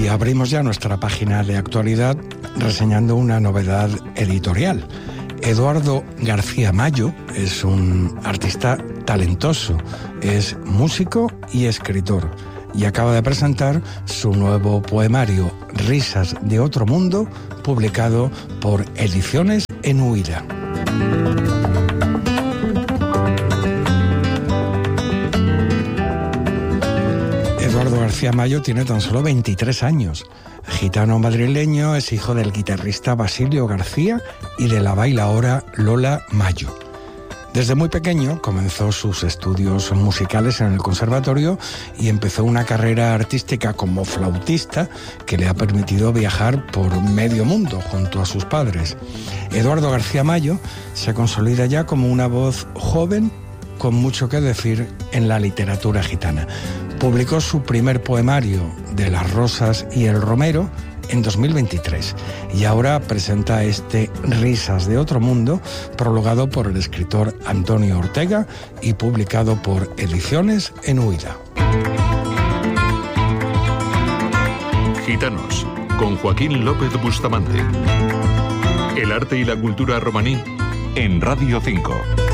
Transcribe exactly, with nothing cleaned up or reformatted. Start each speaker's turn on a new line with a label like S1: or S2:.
S1: Y abrimos ya nuestra página de actualidad reseñando una novedad editorial. Eduardo García Mayo es un artista talentoso, es músico y escritor, y acaba de presentar su nuevo poemario Risas de otro mundo, publicado por Ediciones en Huida. Eduardo García Mayo tiene tan solo veintitrés años. Gitano madrileño, es hijo del guitarrista Basilio García y de la bailaora Lola Mayo. Desde muy pequeño comenzó sus estudios musicales en el conservatorio y empezó una carrera artística como flautista que le ha permitido viajar por medio mundo junto a sus padres. Eduardo García Mayo se consolida ya como una voz joven con mucho que decir en la literatura gitana. Publicó su primer poemario, De las rosas y el romero, en dos mil veintitrés, y ahora presenta este Risas de otro mundo, prologado por el escritor Antonio Ortega y publicado por Ediciones en Huida.
S2: Gitanos, con Joaquín López Bustamante. El arte y la cultura romaní en Radio cinco.